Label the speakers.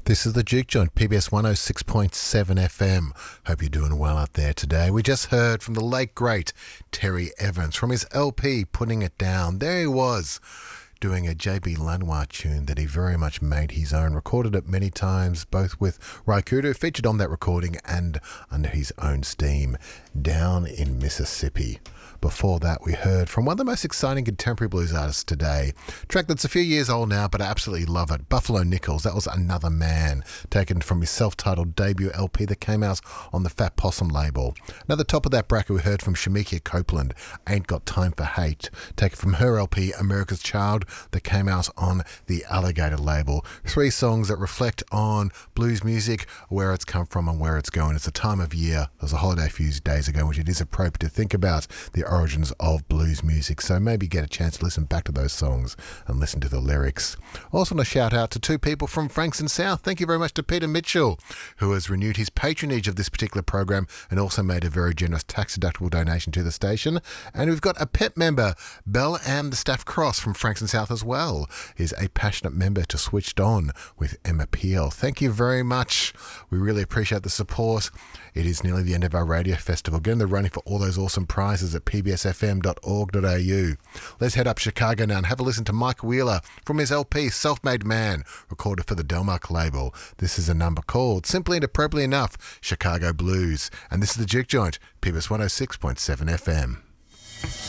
Speaker 1: This is the Juke Joint, PBS 106.7 FM. Hope you're doing well out there today. We just heard from the late, great Terry Evans from his LP, Putting It Down. There he was, doing a JB Lanois tune that he very much made his own, recorded it many times, both with Ry Cooder, featured on that recording, and under his own steam, Down in Mississippi. Before that, we heard from one of the most exciting contemporary blues artists today. A track that's a few years old now, but I absolutely love it. Buffalo Nichols, that was Another Man, taken from his self-titled debut LP that came out on the Fat Possum label. Another top of that bracket, we heard from Shemekia Copeland, Ain't Got Time for Hate, taken from her LP America's Child that came out on the Alligator label. Three songs that reflect on blues music, where it's come from and where it's going. It's a time of year. There was a holiday a few days ago, which it is appropriate to think about the origins of blues music, so maybe get a chance to listen back to those songs and listen to the lyrics. Also want to shout out to two people from Frankston South. Thank you very much to Peter Mitchell, who has renewed his patronage of this particular program and also made a very generous tax-deductible donation to the station. And we've got a PEP member, Belle Am the Staff Cross from Frankston South as well, is a passionate member to Switched On with Emma Peel. Thank you very much. We really appreciate the support. It is nearly the end of our radio festival. Get in the running for all those awesome prizes at pbsfm.org.au. Let's head up Chicago now and have a listen to Mike Wheeler from his LP Self-Made Man, recorded for the Delmark label. This is a number called, simply and appropriately enough, Chicago Blues. And this is the Juke Joint, PBS 106.7 FM.